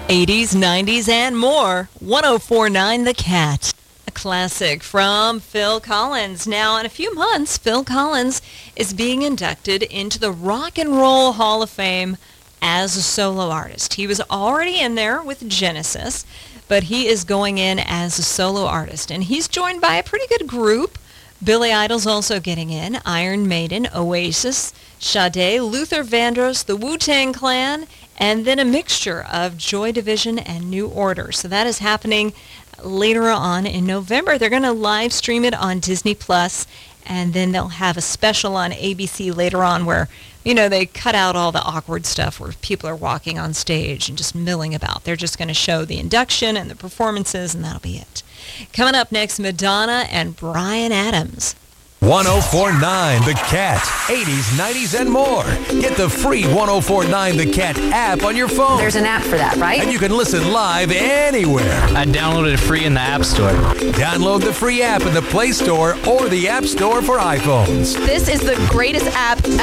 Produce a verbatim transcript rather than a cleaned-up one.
eighties, nineties, and more. one oh four point nine The Cat. A classic from Phil Collins. Now, in a few months, Phil Collins is being inducted into the Rock and Roll Hall of Fame as a solo artist. He was already in there with Genesis, but he is going in as a solo artist. And he's joined by a pretty good group. Billy Idol's also getting in. Iron Maiden, Oasis, Sade, Luther Vandross, the Wu-Tang Clan, and then a mixture of Joy Division and New Order. So that is happening later on in November. They're going to live stream it on Disney Plus, and then they'll have a special on A B C later on where, you know, they cut out all the awkward stuff where people are walking on stage and just milling about. They're just going to show the induction and the performances, and that'll be it. Coming up next, Madonna and Bryan Adams. one oh four point nine The Cat. eighties, nineties, and more. Get the free one oh four point nine The Cat app on your phone. There's an app for that, right? And you can listen live anywhere. I downloaded it free in the App Store. Download the free app in the Play Store or the App Store for iPhones. This is the greatest app